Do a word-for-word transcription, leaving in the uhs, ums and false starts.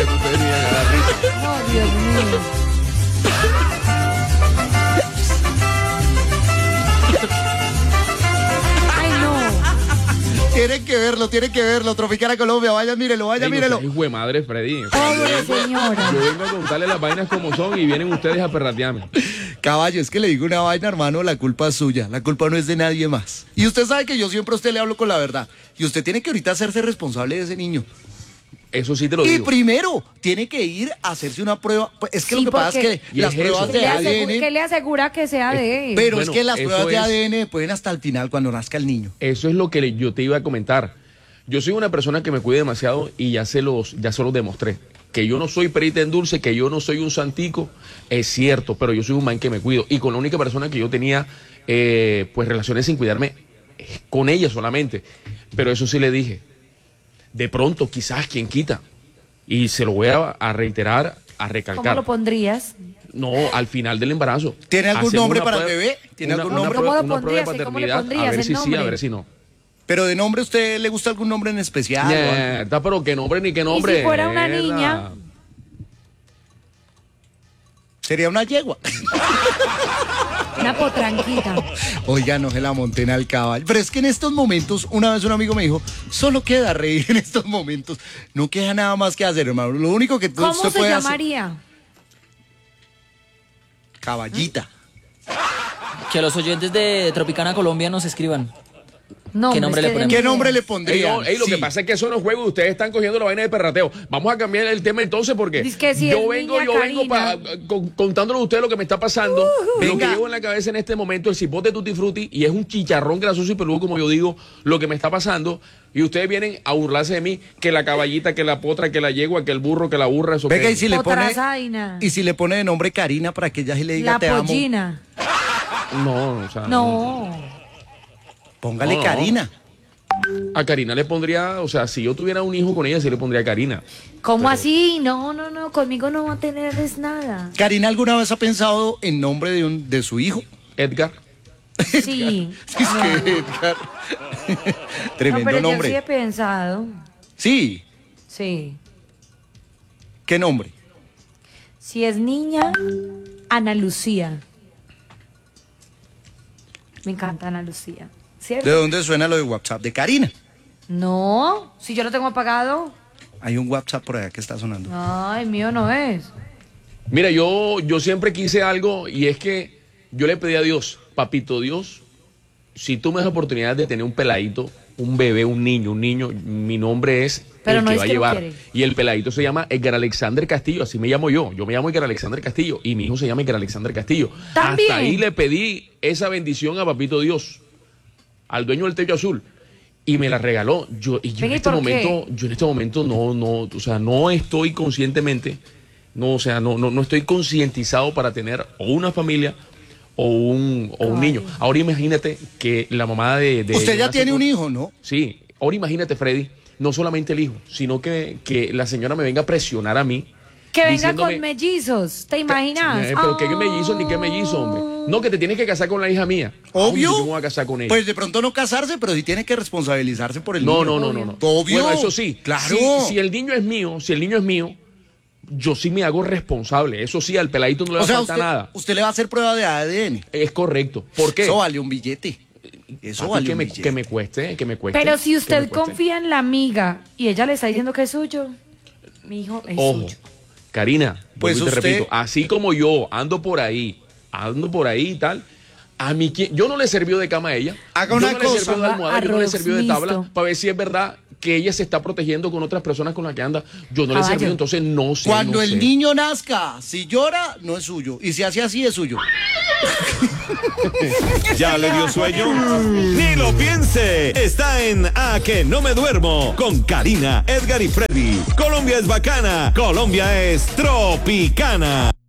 que ustedes ni a dar risa. No, Dios mío. Ay, no. Tienen que verlo, tienen que verlo. Tropicana Colombia, vaya, mírelo, vaya, Ey, no mírelo. seas hijo de madre, Freddy. Pobre señora. Yo vengo a contarle las vainas como son y vienen ustedes a perratearme. Caballo, es que le digo una vaina, hermano, la culpa es suya, la culpa no es de nadie más. Y usted sabe que yo siempre a usted le hablo con la verdad. Y usted tiene que ahorita hacerse responsable de ese niño. Eso sí te lo Y digo. primero, tiene que ir a hacerse una prueba. Pues es que Sí, lo que pasa es porque- que Y las es pruebas eso. ¿Qué de le, A D asegura, N... qué le asegura que sea de él? Pero Bueno, es que las eso pruebas de es- A D N pueden hasta el final cuando nazca el niño. Eso es lo que le- yo te iba a comentar. Yo soy una persona que me cuida demasiado y ya se los, ya se los demostré. Que yo no soy perita en dulce, que yo no soy un santico, es cierto, pero yo soy un man que me cuido. Y con la única persona que yo tenía eh, pues relaciones sin cuidarme, eh, con ella solamente. Pero eso sí le dije. De pronto, quizás, quien quita. Y se lo voy a, a reiterar, a ¿Cómo recalcar. lo pondrías? No, al final del embarazo. ¿Tiene algún Hacemos nombre una para el prueba- bebé? ¿Tiene una- algún una nombre? prueba- ¿Cómo lo una prueba de pondrías? ¿Cómo le paternidad, pondrías a ver el si sí, a nombre? ver si no. Pero de nombre, ¿usted le gusta algún nombre en especial? o algo? Mierda, pero qué nombre ni qué nombre. ¿Y si fuera una mierda. niña? Sería una yegua. Una potranquita. Oiga, no se la monten al caballo. Pero es que en estos momentos, una vez un amigo me dijo, solo queda reír en estos momentos. No queda nada más que hacer, hermano. Lo único que tú, ¿Cómo usted se puede hacer... llamaría? Caballita. Que los oyentes de Tropicana Colombia nos escriban. No, ¿Qué nombre es le que ponemos? de ¿Qué nombre le Ey, pondría? no, ey, lo que pasa es que eso no es juego, ustedes están cogiendo la vaina de perrateo. Vamos a cambiar el tema entonces porque Dice que si yo es vengo, niña yo vengo pa- Karina. con- contándole a ustedes lo que me está pasando, lo Venga. que llevo en la cabeza en este momento, el cipote tutti frutti, y es un chicharrón grasoso y peludo, como yo digo, lo que me está pasando, y ustedes vienen a burlarse de mí, que la caballita, que la potra, que la yegua, que el burro, que la burra, eso Venga, que- y si le pone... Potrazaina. Y si le pone de nombre Karina para que ella sí le diga La te amo. pollina. No, o sea, No. Póngale No, no. Karina. a Karina le pondría, o sea, si yo tuviera un hijo con ella, sí le pondría Karina. ¿Cómo Pero- así? No, no, no. Conmigo no va a tener es nada. ¿Karina alguna vez ha pensado en nombre de, un, de su hijo? Edgar. Sí. Es que Edgar. No, Tremendo pero yo nombre. sí he pensado. Sí. Sí. ¿Qué nombre? Si es niña, Ana Lucía. Me encanta Ana Lucía. ¿Cierto? ¿De dónde suena lo de WhatsApp? De Karina. No, si yo lo tengo apagado. Hay un WhatsApp por allá que está sonando. Ay, mío no es. Mira, yo, yo siempre quise algo y es que yo le pedí a Dios, papito Dios, si tú me das la oportunidad de tener un peladito, un bebé, un niño, un niño, mi nombre es Pero el no que es va a que lo llevar. quiere. Y el peladito se llama Edgar Alexander Castillo, así me llamo yo. Yo me llamo Edgar Alexander Castillo y mi hijo se llama Edgar Alexander Castillo. También. Hasta ahí le pedí esa bendición a papito Dios, al dueño del techo azul. Y me la regaló. Yo, y yo Venga, en ¿y este por momento, yo en este momento no, no, o sea, no estoy conscientemente, no, o sea, no, no, no estoy concientizado para tener o una familia o un, o un Ay. niño. Ahora imagínate que la mamá de, de Usted ya nace tiene con- un hijo, ¿no? Sí. Ahora imagínate, Freddy, no solamente el hijo, sino que, que la señora me venga a presionar a mí. Que venga diciéndome- con mellizos, ¿te imaginas? Eh, pero qué mellizo ni qué mellizo, hombre. No, que te tienes que casar con la hija mía. Obvio. ¿Cómo yo me voy a casar con ella? Pues de pronto no casarse, pero sí tiene que responsabilizarse por el No, niño. no, no, no, no. Obvio. Bueno, eso sí. Claro. Si, si el niño es mío, si el niño es mío, yo sí me hago responsable. Eso sí, al peladito no le va O sea, a faltar usted, nada. usted le va a hacer prueba de A D N. Es correcto. ¿Por qué? Eso vale un billete. Eso Papi, vale que un me, billete. que me cueste, que me cueste. Pero si que usted me cueste. confía en la amiga y ella le está diciendo que es suyo, mi hijo es Ojo, suyo. Karina, Pues pues te usted- repito, así como yo ando por ahí, ando por ahí y tal, a mí qui- yo no le sirvió de cama a ella. Haga yo una no le cosa, sirvió de almohada, yo no le arroz sirvió de tabla mixto. para ver si es verdad que ella se está protegiendo con otras personas con las que anda. Yo no le Caballo. sirvió, entonces no sé. Cuando no el sé. niño nazca, si llora, no es suyo. Y si hace así, es suyo. ¿Ya le dio sueño? Ni lo piense. Está en A que no me duermo con Karina, Edgar y Freddy. Colombia es bacana. Colombia es tropicana.